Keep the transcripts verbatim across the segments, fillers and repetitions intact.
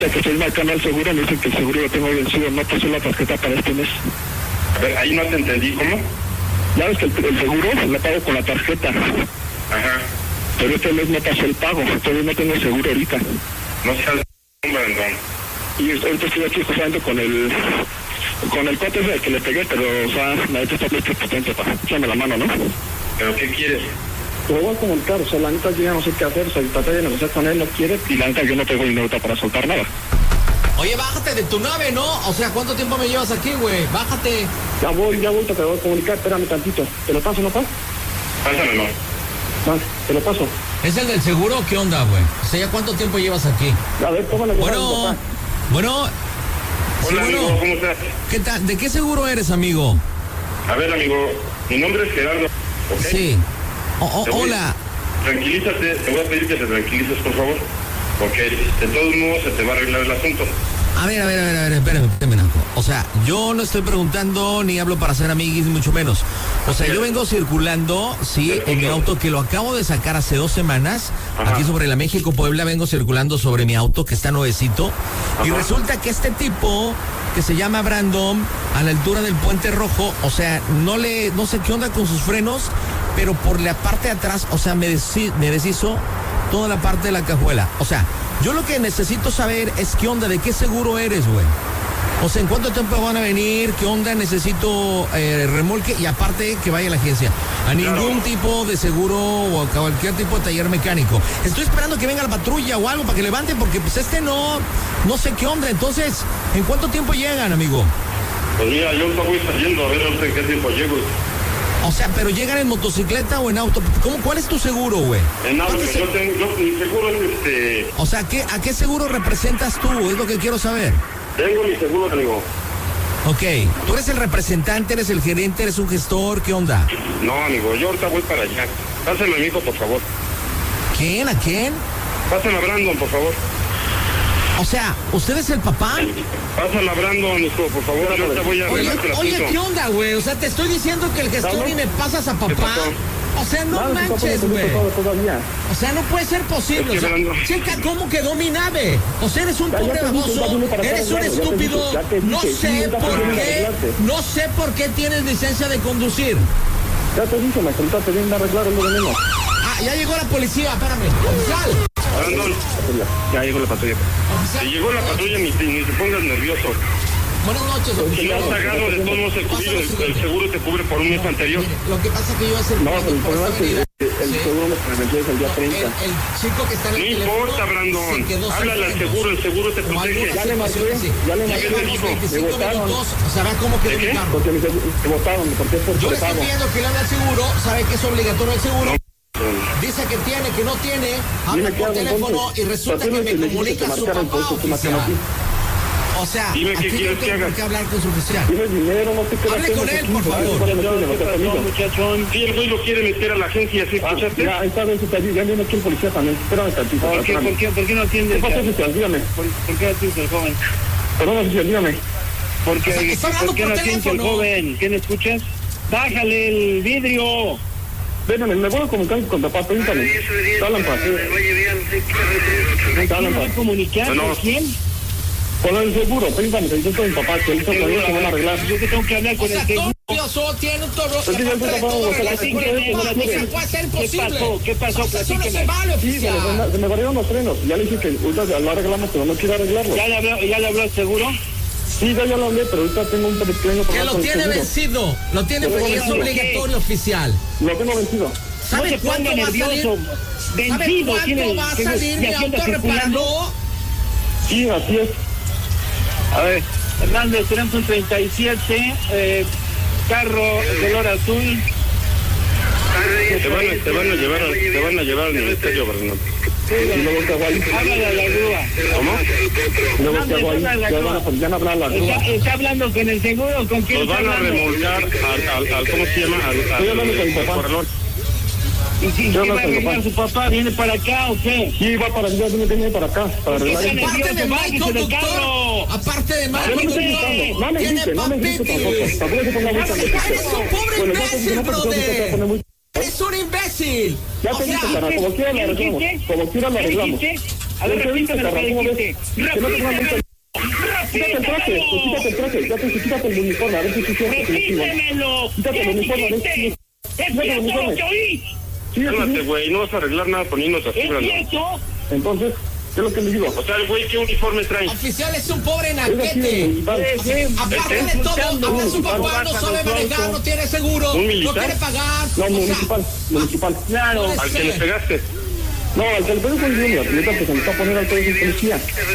que estoy marcando al seguro, me dicen que el seguro lo tengo vencido, no pasó la tarjeta para este mes. A ver, ahí no te entendí, ¿cómo? Ya ves que el, el seguro lo pago con la tarjeta. Ajá. Pero este mes no pasó el pago, todavía no tengo seguro ahorita. No seas un Brandon. Y ahorita estoy aquí justamente con el con el cote ese que le pegué, pero o sea, la neta está muy prepotente, pa. Échame la mano, ¿no? ¿Pero qué quieres? Te lo voy a comunicar, o sea, la neta yo ya no sé qué hacer, o sea, traté de negociar con él, no quiere, y la neta yo no tengo dinero para soltar nada. Oye, bájate de tu nave, ¿no? O sea, ¿cuánto tiempo me llevas aquí, güey? Bájate. Ya voy, ya voy, te lo voy a comunicar, espérame tantito. ¿Te lo paso, no, pa? Pásamelo. Ah, te lo paso. ¿Es el del seguro o qué onda, güey? O sea, ¿ya cuánto tiempo llevas aquí? A ver, tómale. Bueno, bueno. Hola, sí, amigo, bueno. ¿cómo estás? ¿Qué tal? ¿De qué seguro eres, amigo? A ver, amigo, mi nombre es Gerardo, ¿ok? Sí. O, o, Te voy- hola. Tranquilízate, te voy a pedir que te tranquilices, por favor. Porque de todos modos se te va a arreglar el asunto. A ver, a ver, a ver, a ver, espérame, espérame, Naco. O sea, yo no estoy preguntando ni hablo para ser amiguis, ni mucho menos. O sea, yo vengo circulando, sí, en mi auto que lo acabo de sacar hace dos semanas. Ajá. Aquí sobre la México-Puebla vengo circulando sobre mi auto que está nuevecito. Y Ajá. resulta que este tipo, que se llama Brandon, a la altura del Puente Rojo, o sea, no le, no sé qué onda con sus frenos, pero por la parte de atrás, o sea, me, deshi- me deshizo toda la parte de la cajuela. O sea, yo lo que necesito saber es qué onda, de qué seguro eres, güey. O sea, ¿en cuánto tiempo van a venir? ¿Qué onda? Necesito eh, remolque y aparte que vaya a la agencia. A ningún Claro. tipo de seguro o a cualquier tipo de taller mecánico. Estoy esperando que venga la patrulla o algo para que levanten porque pues este no, no sé qué onda. Entonces, ¿en cuánto tiempo llegan, amigo? Pues mira, yo ahorita voy saliendo a ver ahorita en qué tiempo llego. O sea, pero llegan en motocicleta o en auto. ¿Cómo, ¿Cuál es tu seguro, güey? En auto, ¿Cuál es el- yo tengo, yo, mi seguro es este... O sea, ¿qué, ¿a qué seguro representas tú? Es lo que quiero saber. Tengo mi seguro, amigo. Ok, ¿tú eres el representante, eres el gerente, eres un gestor? ¿Qué onda? No, amigo, yo ahorita voy para allá. Pásame a mi hijo, por favor. ¿Quién? ¿A quién? Pásame a Brandon, por favor. O sea, ¿usted es el papá? Pásame a Brandon, hijo, por favor. Yo ahorita voy a Oye, arreglarte el oye, ¿qué asunto. onda, güey? O sea, te estoy diciendo que el gestor y me pasas a papá. pasó? O sea, no Nada, manches, güey. todavía. O sea, no puede ser posible. O Es que sea, Brandon- checa cómo quedó mi nave. O sea, eres un Ya, ya pobre te dije, baboso. ya vine para acá, Eres un ya, ya te estúpido. dije, ya te No dije, sí, sé ya te por vine a qué. arreglarte. No sé por qué tienes licencia de conducir. Ya te dije, me contaste bien de arreglar el de menos. Ah, ya llegó la policía, espérame. Oficial. Brandon, Ya llegó la patrulla. si Oficial. llegó la patrulla, ni, te- ni te pongas nervioso. Buenas noches, Si no oficial. has pagado, de todos modos el, cubrido, el, el seguro te cubre por un mes anterior. Mire, lo que pasa es que yo hace No, pero el por problema esta es que avenida, el, el sí. seguro me prevenció desde el día El, treinta. el chico que está en No el teléfono importa, Brandon. se quedó sin Háblale al frenos. seguro, el seguro te Como protege. algunas Ya le marqué, situaciones, sí. ya le marqué, llevamos me dijo, veinticinco me votaron. minutos, sabrá cómo quedó ¿De mi qué? carro. Porque me, me votaron, porque es por Yo le estoy prepago. pidiendo que le hable al seguro, sabe que es obligatorio el seguro. Dice que tiene, que no tiene, habla Dime qué por hago teléfono entonces. y resulta que Patrulla me que le dijiste comunica que a su marcara el papá puesto, que marcara oficial. aquí. O sea, Dime qué aquí quieres no que tengo haga. por qué hablar con su oficial. Tienes dinero, no sé qué Hable con él, por favor. muchachón? Sí, el güey lo quiere meter a la agencia, ¿sí Ah, escuchaste? ya, esta vez está allí, ya viene aquí el policía también. Espérame tantito. ¿Por qué, espérame. por qué, por qué no ¿Qué atiendes? pasó, oficial? Dígame. ¿Por, por qué no atiendes al joven? Perdón, oficial, dígame. ¿Por qué, O sea, está hablando ¿por qué por no atiendes al teléfono. joven? ¿Quién escuchas? Bájale el vidrio. Véname, me voy a comunicar con papá, permítame. Hablan para ¿Te van a comunicar? No. ¿Con quién? Con el seguro, permítame, te digo con mi papá, que ahorita todavía se van a arreglar. Yo que tengo que hablar O con sea, el seguro. todo nervioso, tiene un toro. Pues sí, ya aparte de está todo, pagando, relación o sea, con la el señora papá, no o sea, quiere. puede ser ¿Qué imposible. pasó? ¿Qué pasó? O sea, eso no se Platíqueme. vale, Sí, se me, oficial. se me barrieron los frenos. Ya le dije que ahorita lo arreglamos, pero no quiere arreglarlo. ¿Ya le habló, ya le habló el seguro? Sí, ya, ya lo hablé, pero ahorita tengo un pequeño Que problema lo con el tiene seguro. vencido, lo tiene Pero vencido, es vencido. obligatorio, oficial. Lo tengo vencido. No ¿Sabe se cuánto ponga va a salir? nervioso. ¿Sabe Vencido. cuánto ¿Tiene, va a tiene- salir ¿y mi aquí anda auto circulando? reparado? Sí, así es. A ver, Hernández, tenemos un treinta y siete, eh, carro color azul. Te van, a, te van a llevar al, te van a llevar al ministerio, Bernardo. Y luego que hago ahí. Háblale a la grúa. ¿Cómo? Y luego que hago ahí. Háblale a la Ya grúa. van a, ya van a hablar a la grúa. ¿Está, está hablando con el seguro o con quién Nos está van a hablando? remolcar al, al, al, ¿cómo se llama? Al, al, Estoy hablando con mi al papá. corralón. ¿Y si Yo si hablo va a con arreglar papá. su papá? ¿Viene para acá o qué? Sí, va para allá, tiene que venir para acá, para arreglar Está esto. Aparte de nervioso, mal bájese del conductor, carro. aparte de mal No me estoy conductor, gritando, no me tiene grite, no me grite tampoco. papitis. Tampoco se ponga muy Eres un pobre Bueno, ya te imbécil, dije, no, porque brother. se va a poner muy- Eres un imbécil. Ya O te dije, sea, cara, como quiera lo ¿qué arreglamos. dijiste? Como quiera lo ¿Qué arreglamos. dijiste? A ver, repítame lo que dijiste. Repíteme. Quítate el traje, pues quítate el traje, ya te quítate el uniforme, a ver si tú quieres. Repítemelo. Quítate el uniforme, a ver si ¿Es cierto lo que oí? Cálmate, güey, no vas a arreglar nada poniéndote así, ¿Es Brandon. cierto? Entonces, ¿qué es lo que le digo? O sea, el güey, ¿qué uniforme trae? Oficial, es un pobre Es así, naquete. municipal. Aparte de todo, ahora su papá no sabe manejar, no tiene seguro, ¿Un no militar? quiere pagar. No, o sea, municipal, municipal. Claro. No Al es- que le pegaste. No, al que le pegó fue el Junior, neta, que se me está poniendo al todo de policía.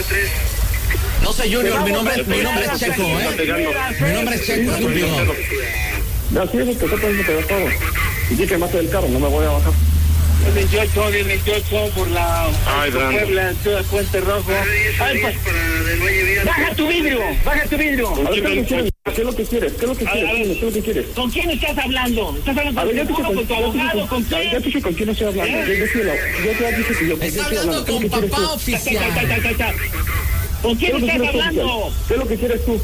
No sé, Junior, mi nombre, mi nombre es Checo, Está ¿eh? pegando. Mi nombre es Checo, estúpido. Ya, sí, es el que está poniendo pegar todo. Y dice que mate del carro, no me voy a bajar. El veintiocho, el veintiocho por la Ay, por Brandon. Puebla, todo el Puente Rojo. Ay, pues, baja tu vidrio, baja tu vidrio. A ver, ¿qué es lo que quieres? ¿Qué es lo que quieres? ¿Qué es lo que A quieres? ver. Dime, ¿qué es lo que quieres? ¿Con quién estás hablando? ¿Estás hablando A con ver, ya tu te dije seguro, con tu abogado, con a ver, ya quién? te dije con quién estoy hablando. Ya, ya, dije lo- ya te dije que yo con quién Está estoy hablando hablando. ¿Qué es lo con que quieres papá tú? Ta, ta, ta, oficial. ta, ta, ta. ¿Con ¿Qué es quién lo que estás quieres tú, hablando? oficial? ¿Qué es lo que quieres tú?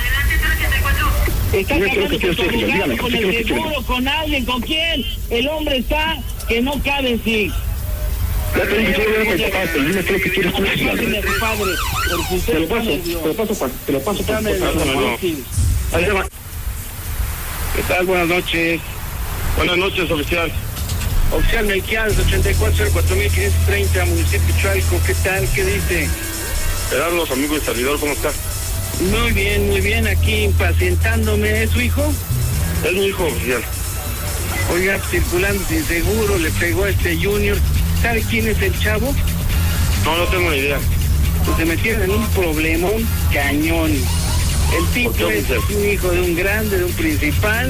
Estás Dime, ¿qué es lo hablando que con quieres tu tú, oficial? abogado, Dígame, con ¿qué es lo el que quieres? seguro, con alguien, ¿con quién? El hombre está que no cabe en sí. Ya te dije que yo voy a papá, pero dime qué es lo que quieres tú, oficial. Dime, padre, porque usted Te lo está paso, medio- te lo paso, pa- te lo paso, está pa- medio pásamelo. difícil. Ahí se va. ¿Qué tal? Buenas noches. Buenas noches, oficial. Oficial Melquiades, ochenta y cuatro cero cuatro mil quinientos treinta, municipio Chalco. ¿Qué tal? ¿Qué dice? Gerardo, amigo y servidor, ¿cómo está? Muy bien, muy bien. Aquí impacientándome. ¿Es su hijo? Es mi hijo, oficial. Oiga, circulando sin seguro, le pegó a este Junior. ¿Sabe quién es el chavo? No, no tengo ni idea. Pues se metieron en un problema, un cañón. El tipo ¿Por qué, es oficial? un hijo de un grande, de un principal.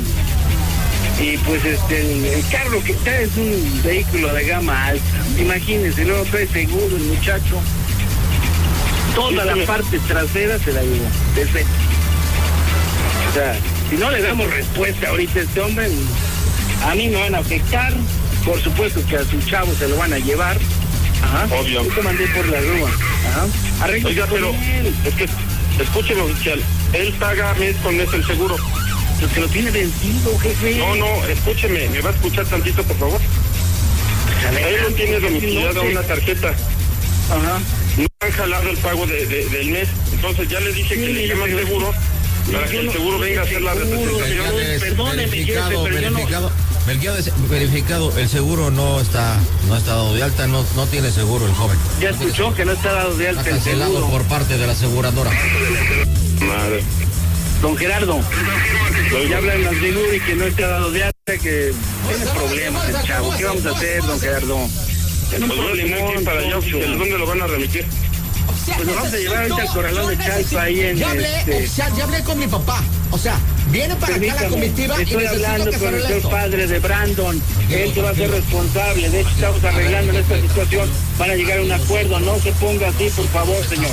Y pues este, el, el carro que está es un vehículo de gama alta. Imagínense, luego trae seguro el muchacho. Toda la parte trasera se la llevó. Perfecto. O sea, si no le damos respuesta ahorita a este hombre, a mí me van a afectar. Por supuesto que a su chavo se lo van a llevar. Ajá. Obvio. Yo te mandé por la grúa. Ajá. Arréglate Oiga, con pero él. es que, escúcheme, oficial. Él paga mes con mes el seguro. Pues que lo tiene vencido, jefe. No, no, escúcheme. ¿Me va a escuchar tantito, por favor? Él no tiene domiciliada una tarjeta. Ajá. No han jalado el pago de, de- del mes. Entonces ya le dije Sí, que le mire, llama pero- seguro para que el seguro venga a hacer la representación. Melquiades, Perdóneme, verificado, jefe, pero yo no- verificado. Melquiades, verificado, el seguro no está, no está dado de alta, no, no tiene seguro el joven. Ya escuchó que no está dado de Está alta el cancelado seguro. por parte de la aseguradora. Madre. Don Gerardo, ya hablan al seguro y que no está dado de alta, que tiene problemas el chavo. ¿Qué vamos a hacer, don Gerardo? Tiene un Pues voy a tener que ir problemón, para allá, Poncho. oficial. ¿Dónde lo van a remitir? Pues nos vamos a llevar ahorita al corralón de Chalco ahí en Ya hablé, este- oficial, ya hablé con mi papá. O sea, viene para acá la Permítame, comitiva y estoy necesito hablando que se con el arregle señor esto. padre de Brandon. Él se va a hacer responsable. De hecho, estamos arreglando en esta situación. Van a llegar a un acuerdo. No se ponga así, por favor, señor.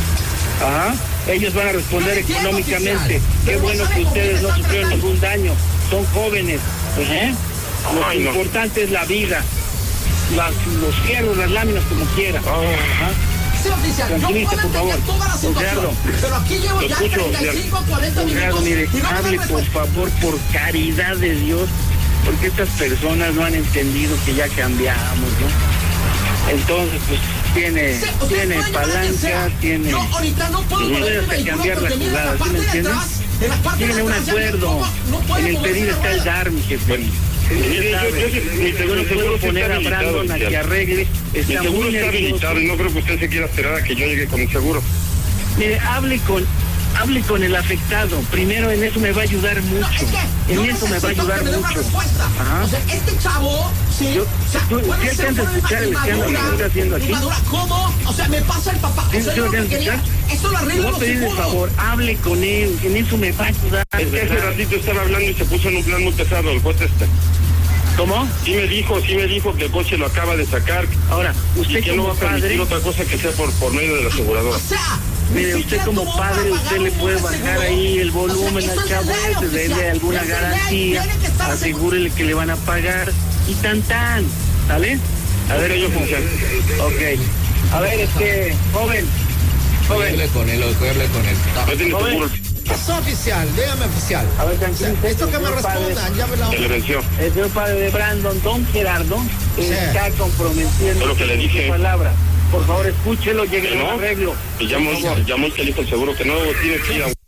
Ajá. Ellos van a responder económicamente. Qué bueno que ustedes no sufrieron ningún daño. Son jóvenes. ¿Eh? Lo Ay, no. importante es la vida. Las, los fierros, las láminas, como quiera. Ajá. Sí, oficial, yo puedo Tranquilízate, por entender favor. toda la Don situación, Gerardo. pero aquí llevo Lo ya escucho, treinta y cinco, cuarenta Don Gerardo, minutos mire, y no me hable dan por respuesta. favor, por caridad de Dios, porque estas personas no han entendido que ya cambiamos, ¿no? Entonces, pues, tiene, Sí, ustedes tiene pueden llamar a quien sea. palanca, tiene... Yo ahorita no puedo No mover voy mi a vehículo cambiar la porque mira, jugada, la ¿sí parte me de entiendes? atrás, en la parte Tiene de un atrás ya no acuerdo. puedo- no puedo En el moverse pedido la está el rueda. dar, mi jefe. Mire, Usted yo- sabe. yo- yo- mi Yo seguro- no seguro puedo sí poner está a Brandon a habilitado, que arregle. Mi Está seguro muy está habilitado nervioso. y no creo que usted se quiera esperar a que yo llegue con el seguro. Mire, hable con, hable con el afectado. Primero, en eso me va a ayudar No, mucho. es que yo En eso me va a necesito ayudar que me dé una mucho. respuesta. Ajá. O sea, este chavo, sí, Yo- o sea, tú- puede ¿sí ser alcanzas a un escuchar el problema escándalo que inmadura, está haciendo aquí? inmadura. ¿Cómo? O sea, me pasa el papá. ¿Sí, O sea, sí yo lo lo que alcanzas a quería, escuchar? esto lo Le arreglo voy a los pedir el seguros. favor, hable con él. En eso me va a ayudar. Es que hace ¿verdad? ratito estaba hablando y se puso en un plan muy pesado el juez este. ¿Cómo? Sí me dijo, sí me dijo que el coche lo acaba de sacar Ahora, y usted que no va como a permitir padre, otra cosa que sea por, por medio de la aseguradora. O sea, ni mire, usted siquiera como tuvo para padre, pagar usted le un puede seguro. bajar ahí el volumen O sea, al esto chavo, es de ley, ese, denle oficial. alguna Es de ley, garantía, tiene que estar asegúrele que le van a pagar y tan tan, ¿sale? A ver, Ok, ¿cómo? oficial. Ok. A ver, este, joven, joven, Hable con él, hable con él. No tiene Joven. seguro, Pasó, oficial, dígame, oficial. a ver, O sea, tranquilo. esto que me señor padre. respondan, ya me la se le venció. El señor padre de Brandon, don Gerardo, Sí. está comprometiendo Fue lo que le dije. su palabra. por favor, escúchelo, llegue ¿No? a un arreglo. Y ya muy, ya muy que dijo el seguro que no tiene que ir a...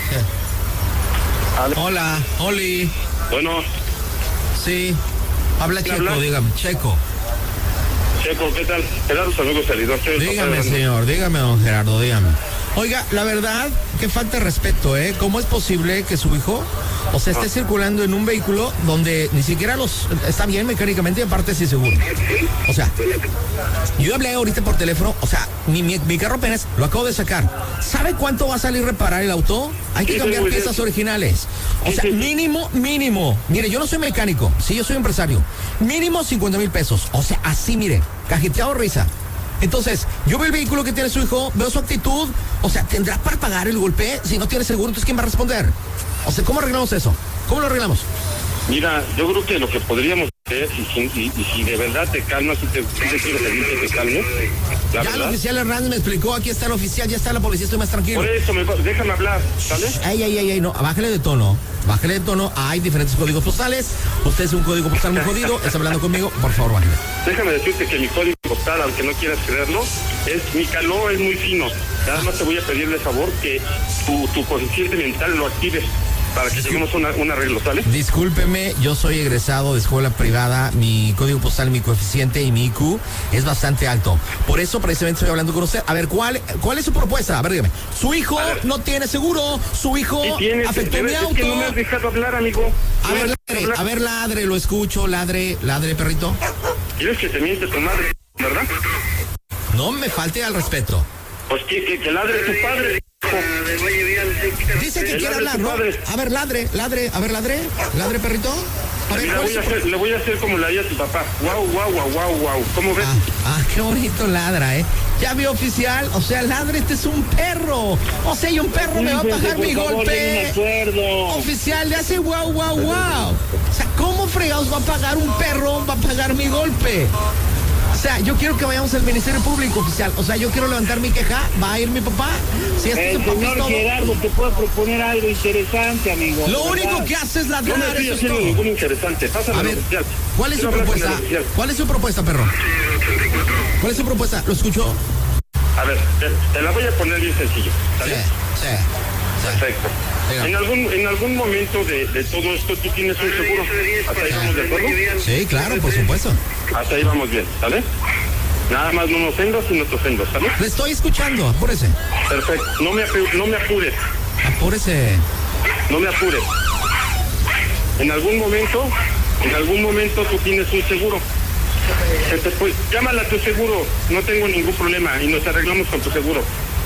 Hola, Oli. Bueno, Sí, habla ¿Quién Checo, habla? dígame, Checo. Checo, ¿qué tal? Gerardo, amigos servidor. Soy el papá Dígame, de- señor, dígame, don Gerardo, dígame. Oiga, la verdad, que falta de respeto, ¿eh? ¿Cómo es posible que su hijo, o sea, esté circulando en un vehículo donde ni siquiera los está bien mecánicamente y aparte sí seguro? O sea, yo hablé ahorita por teléfono, o sea, mi, mi, mi carro apenas lo acabo de sacar. ¿Sabe cuánto va a salir reparar el auto? Hay que Sí, cambiar sí, muy piezas bien. originales. O Sí, sea, sí, sí. mínimo, mínimo. Mire, yo no soy mecánico, sí, yo soy empresario. Mínimo cincuenta mil pesos. O sea, así, mire, cajeteado risa. Entonces, yo veo el vehículo que tiene su hijo, veo su actitud, o sea, ¿tendrá para pagar el golpe? Si no tiene seguro, entonces ¿quién va a responder? O sea, ¿cómo arreglamos eso? ¿Cómo lo arreglamos? Mira, yo creo que lo que podríamos hacer, y si, y, y si de verdad te calmas, y te, si te quiero pedir que te calmes, la Ya el verdad. oficial Hernández me explicó, aquí está el oficial, ya está la policía, estoy más tranquilo. Por eso, mejor, déjame hablar, ¿sale? Ay, ay, ay, ay, no, bájale de tono, bájale de tono, hay diferentes códigos postales, usted es un código postal muy jodido, está hablando conmigo, por favor, bájale. Déjame decirte que mi código postal, aunque no quieras creerlo, es mi calor es muy fino. Nada más te voy a pedir de favor que tu, tu coeficiente mental lo actives para que lleguemos a una- un arreglo, ¿sale? Discúlpeme, yo soy egresado de escuela privada, mi código postal, mi coeficiente y mi I Q es bastante alto. Por eso precisamente estoy hablando con usted. A ver, ¿cuál, cuál es su propuesta? A ver, dígame. Su hijo no tiene seguro, su hijo Y tienes, afectó de mi verdad, es que no me has auto. dejado hablar, amigo. A No me ver, has dejado ladre, hablar. a ver, ladre, lo escucho, ladre, ladre, perrito. ¿Quieres que te miente tu madre, verdad? No me falte al respeto. Pues que, que, que ladre tu padre. Dice que El quiere ladre hablar, tu ¿no? padre. A ver, ladre, ladre, a ver, ladre, ladre, perrito. A ver, Mira, ¿cuál voy es a su- hacer, le voy a hacer como le haría a tu papá. Guau, guau, guau, guau, guau. ¿Cómo ves? Ah, ah, qué bonito ladra, ¿eh? Ya vi oficial, o sea, ladre, este es un perro. O sea, y un perro me va a pagar mi golpe. Oficial, le hace guau, guau, guau. O sea, ¿cómo fregados va a pagar un perro? Va a pagar mi golpe. O sea, yo quiero que vayamos al Ministerio Público, oficial. O sea, yo quiero levantar mi queja. ¿Va a ir mi papá? Si este es El el papá señor todo. Gerardo te puede proponer algo interesante, amigo. Lo de único verdad. que hace es No me ladrar, estoy eso es haciendo todo. ningún interesante. Pásame A al ver, oficial. ¿cuál es su Quiero hablar con el propuesta? oficial. ¿Cuál es su propuesta, perro? ¿Cuál es su propuesta? ¿Lo escuchó? A ver, te, te la voy a poner bien sencillo. Sí, ¿Sale? sí. Perfecto. Diga. En algún, en algún momento de, de todo esto tú tienes un seguro. ¿Hasta ahí vamos de acuerdo? Sí, claro, por supuesto. Hasta ahí vamos bien, ¿sale? Nada más no me ofendas y no te ofendas, ¿sale? Le estoy escuchando, apúrese. Perfecto. No me, apu- no me apures. Apúrese. No me apures. En algún momento, en algún momento tú tienes un seguro. Que te pu- llámala a tu seguro, no tengo ningún problema y nos arreglamos con tu seguro.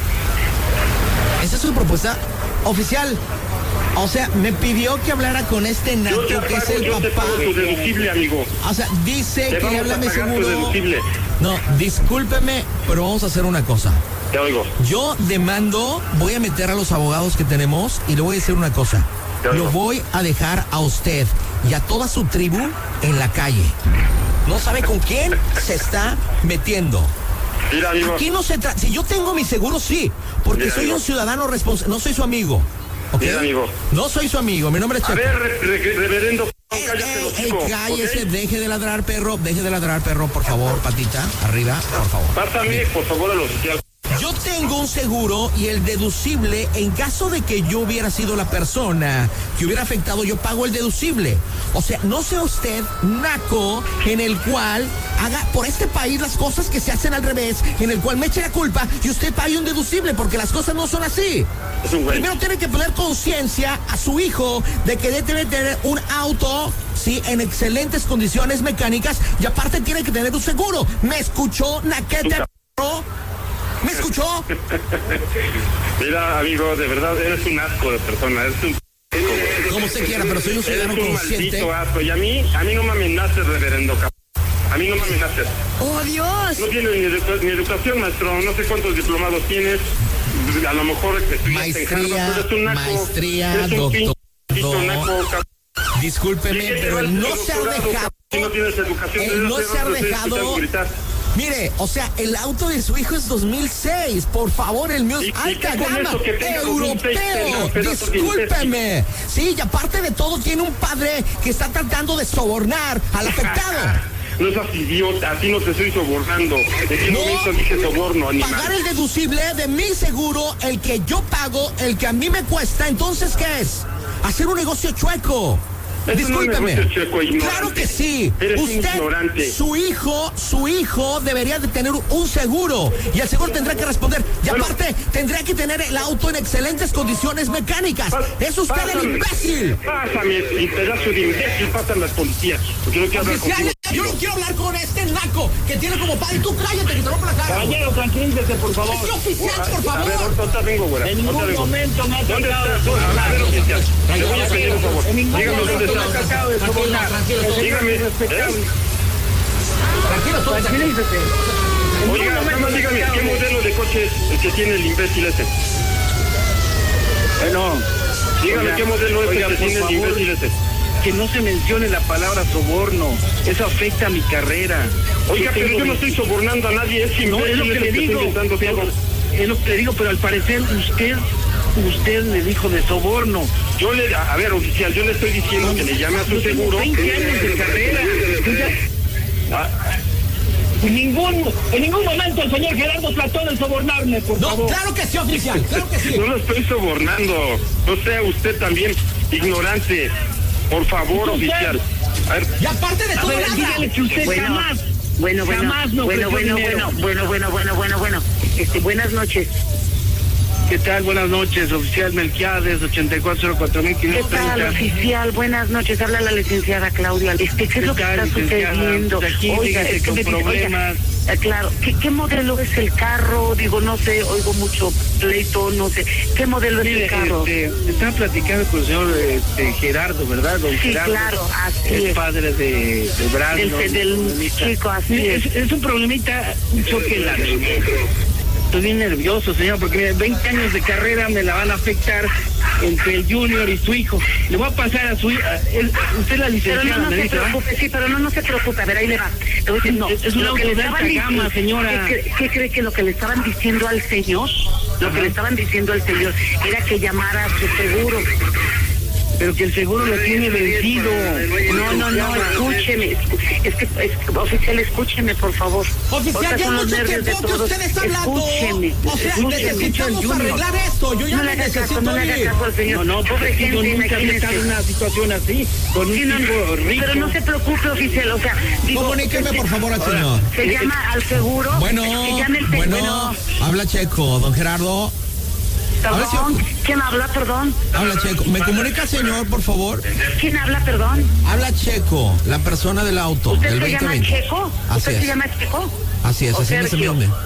¿Esa es su propuesta? Oficial, o sea, me pidió que hablara con este Yo te nato que es pago, el yo te papá. pago tu deducible, amigo. O sea, dice Te que le vamos habla a mi pagar tu seguro. deducible. No, discúlpeme, pero vamos a hacer una cosa. Te oigo. Yo demando, voy a meter a los abogados que tenemos y le voy a decir una cosa. Te oigo. Lo voy a dejar a usted y a toda su tribu en la calle. No sabe con quién se está metiendo. Mira, amigo. Aquí no se trata. Si yo tengo mi seguro, sí, porque Mira, soy amigo. un ciudadano responsable. No soy su amigo. ¿Ok? Mira, amigo. No soy su amigo. Mi nombre es A Checo. ver, re- re- reverendo, Ey, cállate los ey, ey, hijos, cállese, ¿ok? deje de ladrar, perro. Deje de ladrar, perro, por favor, patita. Arriba, por favor. Pásame, por favor, al oficial. Yo tengo un seguro y el deducible, en caso de que yo hubiera sido la persona que hubiera afectado, yo pago el deducible. O sea, no sea usted naco en el cual haga por este país las cosas que se hacen al revés, en el cual me eche la culpa y usted pague un deducible, porque las cosas no son así. Es un güey. Primero tiene que poner conciencia a su hijo de que debe tener un auto, sí, en excelentes condiciones mecánicas y aparte tiene que tener un seguro. ¿Me escuchó, naquete, perro? ¿Me escuchó? Mira, amigo, de verdad, eres un asco de persona, eres un... Como usted quiera, pero soy un ciudadano Eres un consciente. maldito asco, y a mí, a mí no me amenaces, reverendo, cabrón. A mí no me amenaces. ¡Oh, Dios! No tienes ni, edu- ni educación, maestro, no sé cuántos diplomados tienes, a lo mejor... estudiaste en Maestría, Harvard, pero eres un naco, maestría, eres un doctor- pinche naco, cabrón. Discúlpeme, Sí, pero él no se ha doctorado, dejado. si no tienes educación, Él no de se ha verdad, estoy dejado. escuchando gritar. Mire, o sea, el auto de su hijo es dos mil seis. Por favor, el mío ¿Y- es y alta qué con gama, eso que tenga dos mil seis tenga europeo. pedazos de Discúlpeme. Sí, y aparte de todo, tiene un padre que está tratando de sobornar al afectado. no seas idiota, a ti no te estoy sobornando. ¿De qué No, momento dije soborno, animal? pagar el deducible de mi seguro, el que yo pago, el que a mí me cuesta, entonces ¿qué es? Hacer un negocio chueco. Eso Discúlpeme. no es negocio chueco, ignorante. Claro que sí. Eres un Usted, ignorante. su hijo, su hijo debería de tener un seguro y el seguro tendrá que responder. Y Bueno, aparte, tendría que tener el auto en excelentes condiciones mecánicas. Pa- Es usted pásame, el imbécil. Pásame, el pedazo de imbécil, pasan las policías. Porque no quiero hablar Oficial, contigo. yo no quiero hablar con este naco que tiene como padre. Tú cállate, que te rompo la cara. Caballero, tranquilícese, por favor. Es oficial, por A ver, favor. ahorita vengo, güera. En ningún Ahorita vengo. momento me ha ¿Dónde tratado está? de A ver, oficial. Le voy a pedir un favor. En ningún Dígame dónde momento me ha está. tratado de sobornar. Tranquilo, El señor dígame, es respetable. Tranquilo, todo tranquilo. Tranquilícese. En Oiga, ningún nada momento más me ha dígame, tratado ¿qué de- modelo de coche es el que tiene el imbécil ese? Bueno, Dígame, oiga, ¿qué modelo es oiga, el que por tiene el favor, imbécil ese? que no se mencione la palabra soborno. Eso afecta a mi carrera. Oiga, pero yo no estoy sobornando a nadie, es imbécil. No, es lo que el le está digo. inventando Pero, todo. es lo que le digo, pero al parecer usted, usted le dijo de soborno. Yo le, a ver, oficial, yo le estoy diciendo que le llame a su Yo tengo seguro. veinte años de carrera. Yo ya- Ah, En ningún, en ningún momento el señor Gerardo trató de sobornarme, por No, favor. claro que sí, oficial. Claro que sí. no lo estoy sobornando. No sea usted también ignorante. Por favor, ¿Usted? oficial. A ver, Y aparte de A todo ver, nada. dígale que usted Bueno, jamás, Bueno, bueno, jamás me bueno, ofreció bueno, dinero. bueno, bueno, bueno, bueno, bueno, bueno. Este, buenas noches. ¿Qué tal? Buenas noches, oficial Melquiades, ochenta y cuatro cero cuatro mil ¿Qué quinientos tal, treinta. oficial? Buenas noches. Habla la licenciada Claudia. Este, ¿qué es lo que ¿Qué tal, está licenciada? sucediendo? Pues aquí, fíjese, es que con me dice, problemas. oiga, eh, claro, ¿qué, ¿qué modelo es el carro? Digo, no sé, oigo mucho pleito, no sé. ¿Qué modelo es Mire, el carro? este, estaba platicando con el señor este, Gerardo, ¿verdad? Don Sí, Gerardo, claro, así el es. padre de, de Brandon. Del, del problemita. chico, así Mire, es. es. Es un problemita, un choque largo. Estoy bien nervioso, señor, porque mire, veinte años de carrera me la van a afectar entre el junior y su hijo. Le voy a pasar a su hija. él- Usted es la Pero licenciada, no, no me se dice, ¿verdad? preocupe, sí, pero no, no se preocupe. A ver, ahí le va. Le voy a decir, no. Es- es un Lo que auto le de estaban alta diciendo- gama, señora. ¿Qué, cree- qué cree que lo que le estaban diciendo al señor? Lo que le estaban diciendo al señor era que llamara a su seguro. Pero que el seguro lo tiene vencido. No, no, no, escúcheme. Es que, es que, oficial, escúcheme, por favor. Oficial, Ahorita ya son es los mucho nervios de tiempo que todos. usted está hablando. Escúcheme. O sea, escúcheme. necesitamos Junior. arreglar esto. Yo ya No me le haga caso, necesito no le haga ir. caso al señor. No, no, pobre porque gente, yo nunca he imagínese. estado en una situación así, con un Sí, no, tipo rico. pero no se preocupe, oficial, o sea, digo, Comuníqueme, por favor, al señor. se llama al seguro. Bueno, que llame el seguro. bueno, habla Checo, don Gerardo. Perdón, ¿quién habla, perdón? Habla Checo. ¿Me comunica, señor, por favor? ¿Quién habla, perdón? Habla Checo, la persona del auto, ¿Usted del se llama veinte veinte. Checo? Así ¿Usted es. se llama Checo? Así es, ¿O así me Sergio? llama.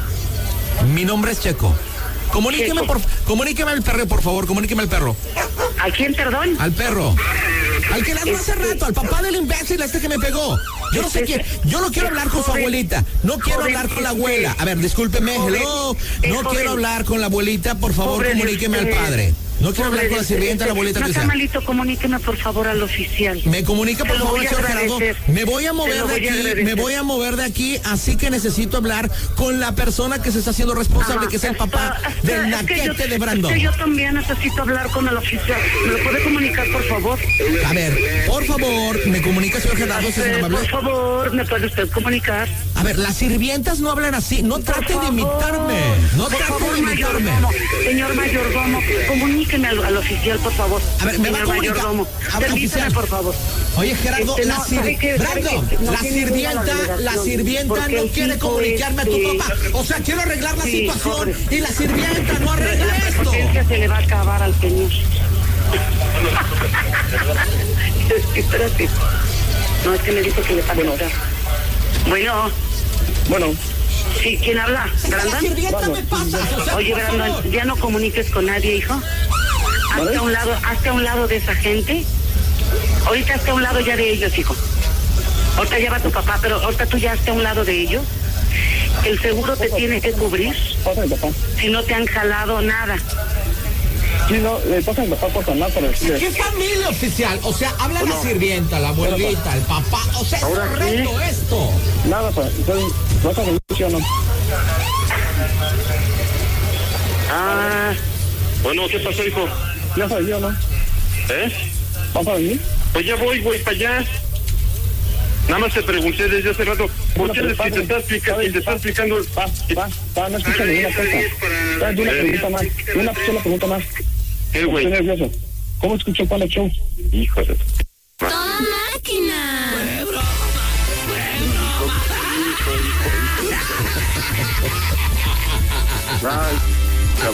Mi nombre es Checo. Comuníqueme, Checo. por, comuníqueme al perro, por favor, comuníqueme al perro. ¿A quién, perdón? Al perro. Al que le habló hace rato, al papá del imbécil este que me pegó. Yo no sé quién. Yo no quiero hablar con su Joven, abuelita. No quiero joven, hablar con la este, abuela. A ver, discúlpeme, joven, hello. eh, No joven. quiero hablar con la abuelita, por favor, Pobre de comuníqueme al usted. padre. No quiero hablar Pobre con la de sirvienta, usted. la abuelita No que está sea. malito, comuníqueme por favor al oficial. Me comunica, por Se lo favor, voy a señor Gerardo. agradecer. Me voy a Se mover lo de voy a aquí, agradecer. me voy a mover de aquí, así que necesito hablar con la persona que se está haciendo responsable, Ajá. que es el papá Espera, del es que yo- naquete de es Brandon. que yo también necesito hablar con el oficial. ¿Me lo puede comunicar, por favor? A ver, por favor, me comunica, señor Gerardo, si es Eh, amable. por favor, ¿me puede usted comunicar? A ver, las sirvientas no hablan así. No trate de imitarme. No por trate favor, de imitarme. mayordomo, señor mayordomo, comuníqueme al, al oficial, por favor. A ver, me va a Señor comunicar. mayordomo, A ver, permítame, oficial. por favor. Oye, Gerardo, Este, la, no, sir- ¿sabe qué? ¿Sabe Brandon, qué? No la tiene ninguna sirvienta, la obligación, sirvienta porque no el quiere tipo comunicarme a tu este- papá. O sea, quiero arreglar la Sí, situación pobre. y la sirvienta no arregla La esto. potencia se le va a acabar al señor. Es que, espérate. No, es que me dijo que le pasó. Bueno, Bueno, sí, ¿quién habla? La ¿Brandon? sirvienta me pasa. O sea, Oye, por favor. Brandon, ya no comuniques con nadie, hijo. Hazte a un lado, hazte a un lado de esa gente. Ahorita hazte a un lado ya de ellos, hijo. Ahorita ya va tu papá, pero ahorita tú ya hazte a un lado de ellos. El seguro te tiene que cubrir pasa mi papá. si no te han jalado nada. Sí, no, le pasa a mi papá por sanar para decirle. ¿Qué familia oficial? O sea, habla la sirvienta, la abuelita, el papá. O sea, es Ahora sí. correcto esto. Nada, pues, soy, ¿vas a venir, sí o no? Ah, bueno, ¿qué pasó, hijo? ¿Ya sabes, yo no? ¿Eh? ¿Vas a venir? Pues ya voy, voy para allá. Nada más te pregunté desde hace rato, ¿por qué les te está explicando? Y te está explicando... Va, va, va, no escucha ninguna cosa. Va, de una pregunta más, de una sola pregunta más. ¿Qué, güey? Estoy nervioso. ¿Cómo escuchó Panda Show? Hijo de... ¡Toda máquina! Ay.